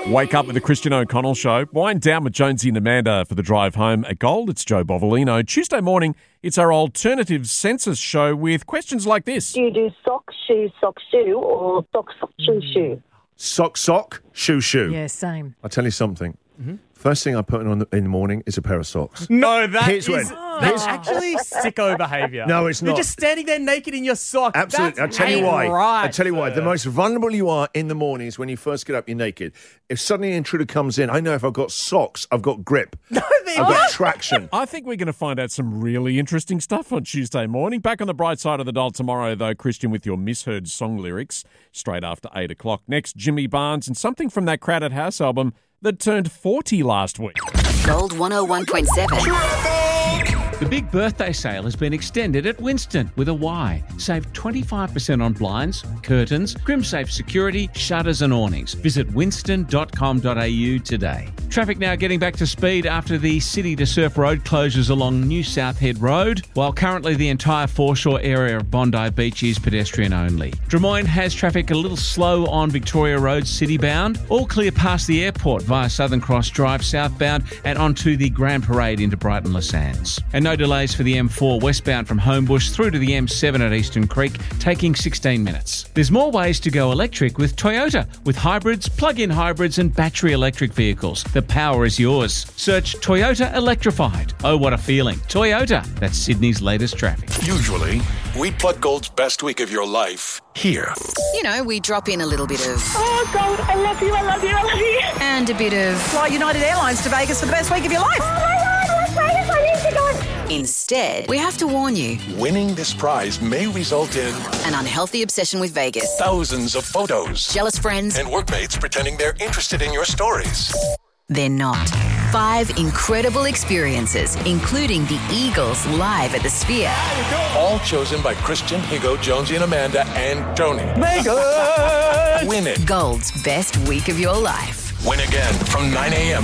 Wake up with the Christian O'Connell Show. Wind down with Jonesy and Amanda for the drive home at Gold. It's Joe Bovolino. Tuesday morning, it's our alternative census show with questions like this. Do you do sock, shoe, or sock, shoe, shoe? Sock, shoe. Yeah, same. I'll tell you something. First thing I put on in the morning is a pair of socks. No, that's Here's- actually sicko behaviour. No, it's not. You're just standing there naked in your socks. Absolutely. I'll That's tell you why. right, I'll tell you why. sir. The most vulnerable you are in the morning is when you first get up, you're naked. If suddenly an intruder comes in, I know if I've got socks, I've got grip. I've got traction. I think we're going to find out some really interesting stuff on Tuesday morning. Back on the bright side of the dial tomorrow, though, Christian, with your misheard song lyrics, straight after 8 o'clock. Next, Jimmy Barnes and something from that Crowded House album that turned 40 last week. Gold 101.7. The big birthday sale has been extended at Winston with a Y. Save 25% on blinds, curtains, CrimSafe security, shutters and awnings. Visit winston.com.au today. Traffic now getting back to speed after the City to Surf Road closures along New South Head Road, while currently the entire foreshore area of Bondi Beach is pedestrian only. Drummoyne has traffic a little slow on Victoria Road citybound, all clear past the airport via Southern Cross Drive southbound and onto the Grand Parade into Brighton Le Sands. And no delays for the M4 westbound from Homebush through to the M7 at Eastern Creek, taking 16 minutes. There's more ways to go electric with Toyota, with hybrids, plug-in hybrids and battery electric vehicles. The power is yours. Search Toyota Electrified. Oh, what a feeling. Toyota. That's Sydney's latest traffic. Usually, we plug Gold's best week of your life here. You know, we drop in a little bit of... Oh, Gold, I love you. and a bit of... Fly United Airlines to Vegas for the best week of your life. Oh, my God, Las Vegas, I need to go. Instead, we have to warn you, Winning this prize may result in an unhealthy obsession with Vegas, thousands of photos jealous friends, and workmates pretending they're interested in your stories. they're not. 5 incredible experiences, including the Eagles live at the Sphere. All chosen by Christian, Higo, Jonesy, and Amanda, and Tony. Win it. Gold's best week of your life. Win again from 9 a.m.